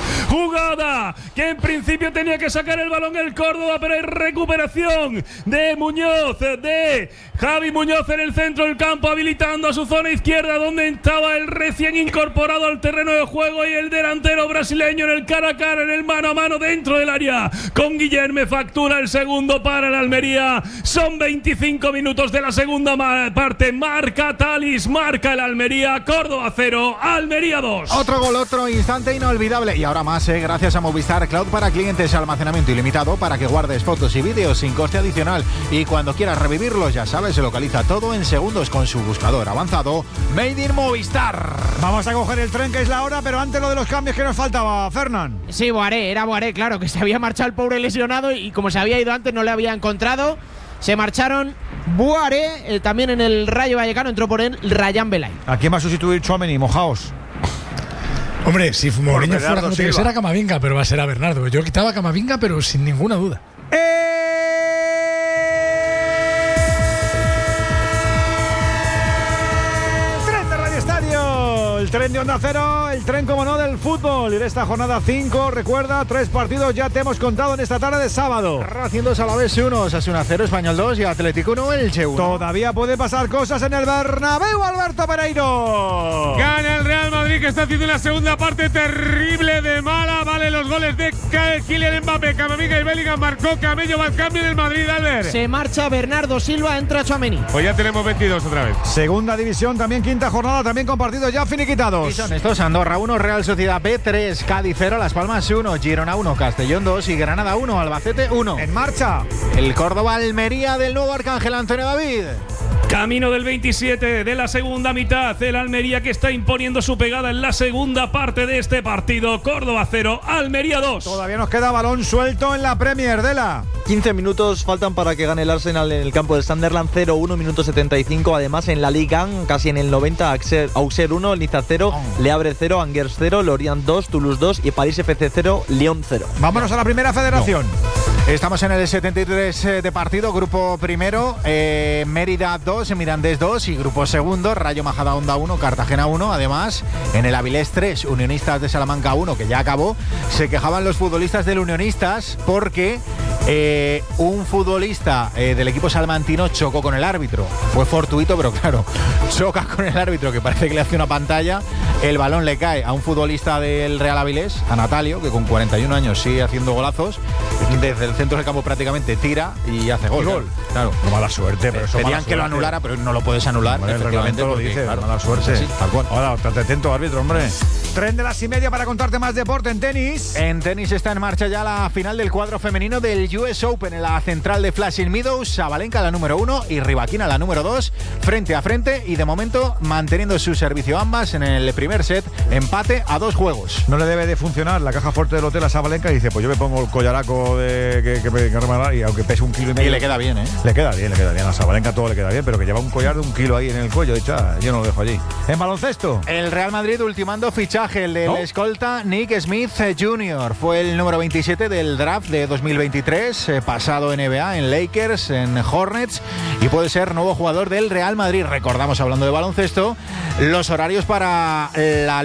Jugada que en principio tenía que sacar el balón el Córdoba, pero hay recuperación de Muñoz, de Javi Muñoz en el centro del campo, habilitando a su zona izquierda donde estaba el recién incorporado al terreno de juego y el delantero brasileño en el cara a cara, en el mano a mano dentro del área con Guillerme. Factura el segundo para el Almería. Son 25 minutos de la segunda parte. Marca Talis, marca el Almería. Córdoba 0, Almería 2. Otro gol, otro instante inolvidable. Y ahora más, gracias a Movistar Cloud para clientes, almacenamiento ilimitado para que guardes fotos y vídeos sin coste adicional. Y cuando quieras revivirlos, ya sabes, se localiza todo en segundos con su buscador avanzado Made in Movistar. Vamos a coger el tren, que es la hora, pero antes lo de los cambios que nos faltaba, Fernán. Sí, era Boaré, claro, que se había marchado el pobre lesionado y como se había ido antes no le había encontrado. Se marcharon Boaré, también en el Rayo Vallecano entró por él Rayán Belay. ¿A quién va a sustituir Tchouaméni? Mojaos. Hombre, si Mourinho fuera como tiene que ser a Camavinga, pero va a ser a Bernardo. Yo quitaba a Camavinga, pero sin ninguna duda. El tren de Onda Cero, el tren, como no, del fútbol. Y de esta jornada 5, recuerda, 3 partidos ya te hemos contado en esta tarde de sábado. Racing 2, Alavés 1, Osasuna 0, Español 2 y Atlético 1, Elche 1. Todavía puede pasar cosas en el Bernabéu, Alberto Pereiro. Gana el Real Madrid, que está haciendo una segunda parte terrible de mala. Vale, los goles de Kylian Mbappé, Camavinga y Bellingham. Marcó Camello, va al cambio en el Madrid, Albert. Se marcha Bernardo Silva, entra Tchouaméni. Pues ya tenemos 22 otra vez. Segunda división, también quinta jornada, también con partidos ya finiquitados. Y son estos: Andorra 1, Real Sociedad B 3, Cádiz 0, Las Palmas 1, Girona 1, Castellón 2 y Granada 1, Albacete 1. En marcha el Córdoba Almería del nuevo Arcángel Antonio David. Camino del 27 de la segunda mitad, el Almería que está imponiendo su pegada en la segunda parte de este partido. Córdoba 0, Almería 2. Todavía nos queda balón suelto en la Premier de la 15 minutos faltan para que gane el Arsenal en el campo del Sunderland, 0-1, minuto 75. Además en la Liga, casi en el 90, Auxerre 1, Niza 0, Le Havre 0, Angers 0, Lorient 2, Toulouse 2 y París FC 0, Lyon 0. Vámonos a la primera federación. Estamos en el 73 de partido, grupo primero, Mérida 2, Mirandés 2 y grupo segundo, Rayo Majadahonda 1, Cartagena 1. Además, en el Avilés 3, Unionistas de Salamanca 1, que ya acabó. Se quejaban los futbolistas del Unionistas porque un futbolista del equipo salmantino chocó con el árbitro. Fue fortuito, pero claro, choca con el árbitro, que parece que le hace una pantalla. El balón le cae a un futbolista del Real Avilés, a Natalio, que con 41 años sigue haciendo golazos. Desde el centro del campo prácticamente tira y hace gol. Claro. No, mala suerte, pero eso pedían que lo anulara, pero no lo puedes anular. El reglamento lo dice, claro, mala suerte. Sí, tal cual. Ahora, estate atento, árbitro, hombre. Tren de las y media para contarte más deporte en tenis. En tenis está en marcha ya la final del cuadro femenino del US Open en la central de Flushing Meadows. Sabalenka la número 1 y Rybakina la número 2, frente a frente, y de momento manteniendo su servicio ambas en el primer set, empate a 2 juegos. No le debe de funcionar la caja fuerte del hotel a Sabalenka y dice, pues yo me pongo el collaraco que regalar, y aunque pese 1,5 kilos. Y le queda bien, ¿eh? Le queda bien. A Sabalenka todo le queda bien, pero que lleva un collar de 1 kilo ahí en el cuello. Dicho, yo no lo dejo allí. En baloncesto, el Real Madrid ultimando fichaje, el del escolta Nick Smith Jr. Fue el número 27 del draft de 2023, pasado en NBA, en Lakers, en Hornets, y puede ser nuevo jugador del Real Madrid. Recordamos, hablando de baloncesto, los horarios para la